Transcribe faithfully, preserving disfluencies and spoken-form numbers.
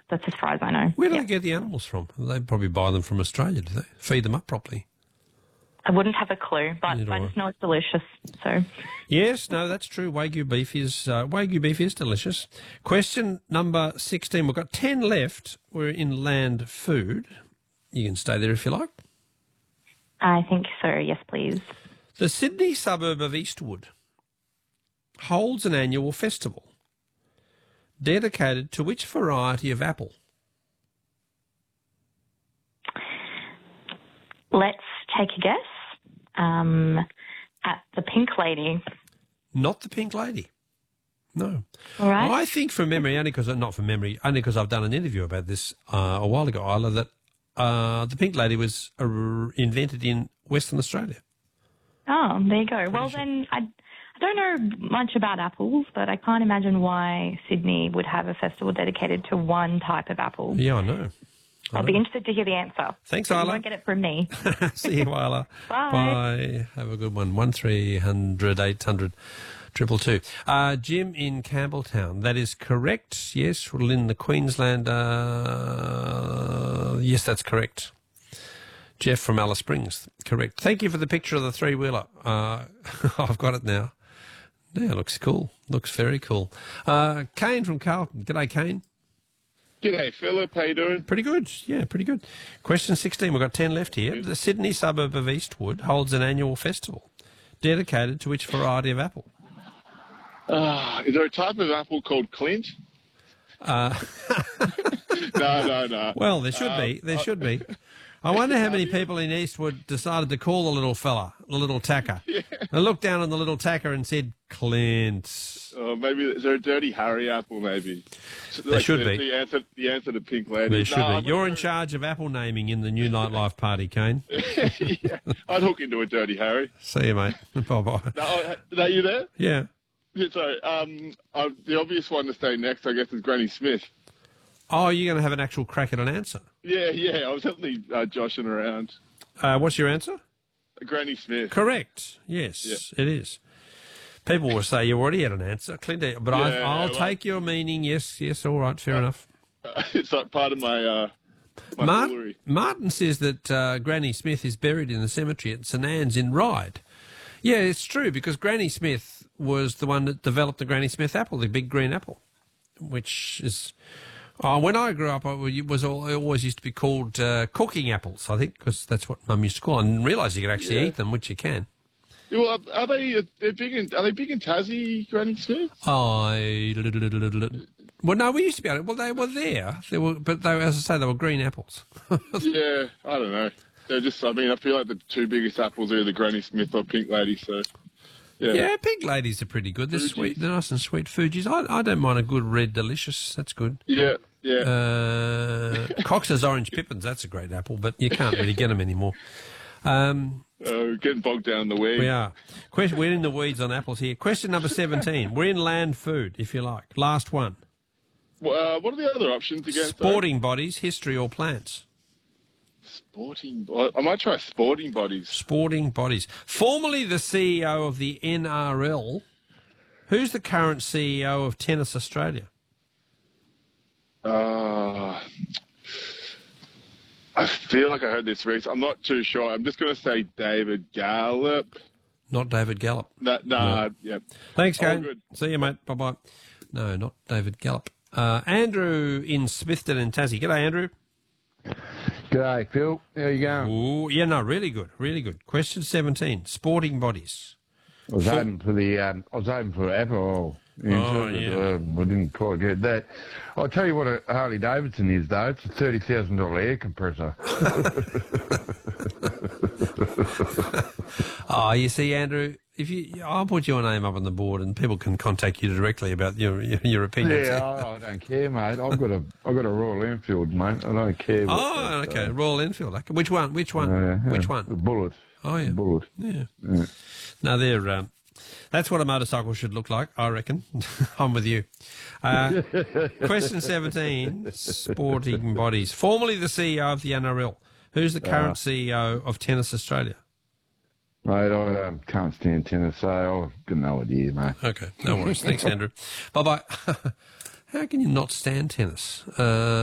That's as far as I know. Where do yeah. they get the animals from? They probably buy them from Australia, do they? Feed them up properly. I wouldn't have a clue, but Neither I do I. just know it's delicious. So, Yes, no, that's true. Wagyu beef is uh, Wagyu beef is delicious. Question number sixteen. We've got ten left. We're in land food. You can stay there if you like. I think so. Yes, please. The Sydney suburb of Eastwood holds an annual festival dedicated to which variety of apple? Let's take a guess. Um, at the Pink Lady. Not the Pink Lady. No. All right. I think from memory, only because not from memory, only because I've done an interview about this uh, a while ago, Isla, that uh, the Pink Lady was uh, invented in Western Australia. Oh, there you go. Well, sure. then I, I don't know much about apples, but I can't imagine why Sydney would have a festival dedicated to one type of apple. Yeah, I know. I I'll know. be interested to hear the answer. Thanks, But Isla. You won't get it from me. See you, Isla. Bye. Bye. Have a good one. One three hundred eight hundred triple two. Uh, Jim in Campbelltown. That is correct. Yes, we're in the Queensland. Uh, yes, that's correct. Jeff from Alice Springs. Correct. Thank you for the picture of the three-wheeler. Uh, I've got it now. Yeah, looks cool. Looks very cool. Uh, Kane from Carlton. G'day, Kane. G'day, Philip. How you doing? Pretty good. Yeah, pretty good. Question sixteen. We've got ten left here. The Sydney suburb of Eastwood holds an annual festival dedicated to which variety of apple? Uh, is there a type of apple called Clint? Uh, no, no, no. well, there should Um, be. There should be. I wonder how many people in Eastwood decided to call the little fella, the little tacker. Yeah. They looked down on the little tacker and said, Clint. Oh, maybe is there a Dirty Harry apple? Maybe There should the, be. The answer, the answer to Pink Lady. There should No, be. I'm You're not in charge of apple naming in the new nightlife party, Kane. sure. Yeah, I'd hook into a Dirty Harry. See you, mate. Bye-bye. No, oh, are you there? Yeah. Yeah, sorry. Um, uh, the obvious one to stay next, I guess, is Granny Smith. Oh, you're going to have an actual crack at an answer. Yeah, yeah. I was only uh, joshing around. Uh, what's your answer? Granny Smith. Correct. Yes, Yeah. it is. People will say you already had an answer, Clint, but I, Yeah, I'll well- take your meaning. Yes, yes, all right, fair enough. Uh, it's like part of my uh, my Mart- foolery. Martin says that uh, Granny Smith is buried in the cemetery at St Anne's in Ryde. Yeah, it's true, because Granny Smith was the one that developed the Granny Smith apple, the big green apple, which is... Oh, when I grew up, it was all, it always used to be called uh, cooking apples, I think, because that's what Mum used to call them. I didn't realise you could actually Yeah. eat them, which you can. Yeah, well, are they uh, they're big in are they big in Tassie, Granny Smith? I... Well, no, we used to be able to... Well, they were there, they were, but they, as I say, they were green apples. Yeah, I don't know. They're just. I mean, I feel like the two biggest apples are either Granny Smith or Pink Lady. So, yeah. Yeah, pink ladies are pretty good. They're Fuji's. sweet. They're nice and sweet. Fuji's. I, I don't mind a good red delicious. That's good. Yeah, yeah. Uh, Cox's orange pippins. That's a great apple, but you can't really get them anymore. Um, Uh, getting bogged down in the weeds. we are. Question, we're in the weeds on apples here. Question number seventeen. We're in land food, if you like. Last one. Well, uh, what are the other options again? Sorry? Sporting bodies, history or plants? Sporting. bo- I might try sporting bodies. Sporting bodies. Formerly the C E O of the N R L, who's the current C E O of Tennis Australia? Uh, I feel like I heard this recently. I'm not too sure. I'm just going to say David Gallup. Not David Gallup. Nah, nah No. yeah. Thanks, All Kane. good. See you, mate. Bye-bye. No, not David Gallup. Uh, Andrew in Smithton and Tassie. G'day, Andrew. G'day, Phil. How you going? Ooh, yeah, no, really good, really good. Question seventeen. Sporting bodies. I was hoping for the. Um, I was hoping for Apple. Oh, yeah. Uh, I didn't quite get that. I'll tell you what a Harley Davidson is, though. It's a thirty thousand dollar air compressor. Oh, you see, Andrew, if you, I'll put your name up on the board, and people can contact you directly about your your, your opinions. Yeah, I, I don't care, mate. I've got a I've got a Royal Enfield, mate. I don't care. What Oh, that, okay. uh, Royal Enfield. Okay. Which one? Which one? uh, yeah, Which The one? Bullet. Oh, yeah. The Bullet. Yeah. Yeah. No, they're. Um, that's what a motorcycle should look like, I reckon. I'm with you. Uh, question seventeen. Sporting bodies. Formerly the C E O of the N R L. Who's the current C E O of Tennis Australia? Mate, I um, can't stand tennis, so I've got no idea, mate. Okay, no worries. Thanks, Andrew. Bye-bye. How can you not stand tennis? Uh,